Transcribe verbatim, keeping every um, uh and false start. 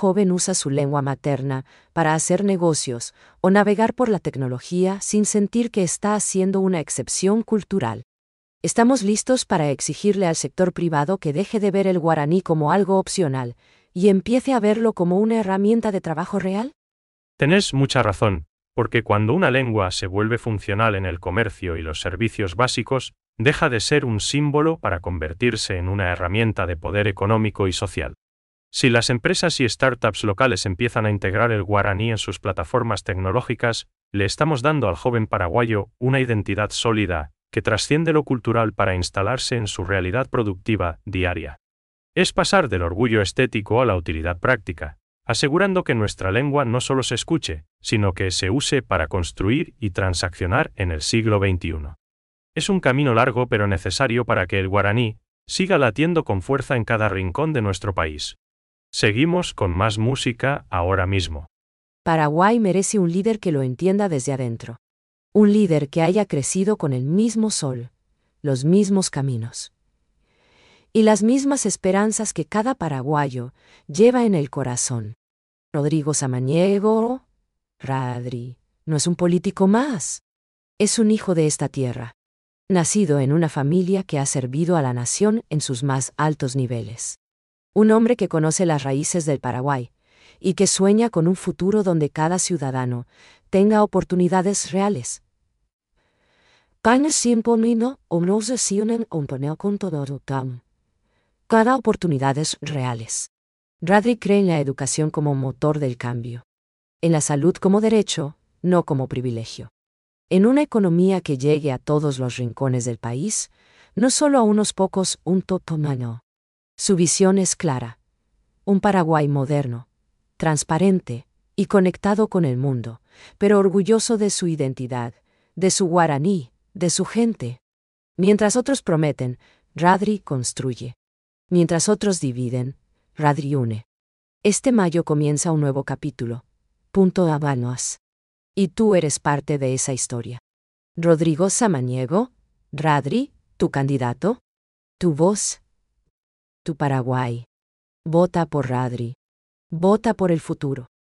joven usa su lengua materna para hacer negocios o navegar por la tecnología sin sentir que está haciendo una excepción cultural. ¿Estamos listos para exigirle al sector privado que deje de ver el guaraní como algo opcional y empiece a verlo como una herramienta de trabajo real? Tenés mucha razón, porque cuando una lengua se vuelve funcional en el comercio y los servicios básicos, deja de ser un símbolo para convertirse en una herramienta de poder económico y social. Si las empresas y startups locales empiezan a integrar el guaraní en sus plataformas tecnológicas, le estamos dando al joven paraguayo una identidad sólida, que trasciende lo cultural para instalarse en su realidad productiva diaria. Es pasar del orgullo estético a la utilidad práctica, asegurando que nuestra lengua no solo se escuche, sino que se use para construir y transaccionar en el siglo veintiuno. Es un camino largo pero necesario para que el guaraní siga latiendo con fuerza en cada rincón de nuestro país. Seguimos con más música ahora mismo. Paraguay merece un líder que lo entienda desde adentro. Un líder que haya crecido con el mismo sol, los mismos caminos y las mismas esperanzas que cada paraguayo lleva en el corazón. Rodrigo Samaniego, Radri, no es un político más. Es un hijo de esta tierra, nacido en una familia que ha servido a la nación en sus más altos niveles. Un hombre que conoce las raíces del Paraguay y que sueña con un futuro donde cada ciudadano tenga oportunidades reales. Cada oportunidades reales. Radri cree en la educación como motor del cambio. En la salud como derecho, no como privilegio. En una economía que llegue a todos los rincones del país, no solo a unos pocos, un totomano. Su visión es clara. Un Paraguay moderno, transparente y conectado con el mundo, pero orgulloso de su identidad, de su guaraní, de su gente. Mientras otros prometen, Radri construye. Mientras otros dividen, Radri une. Este mayo comienza un nuevo capítulo. Punto Habanos. Y tú eres parte de esa historia. Rodrigo Samaniego, Radri, tu candidato, tu voz, tu Paraguay. Vota por Radri. Vota por el futuro.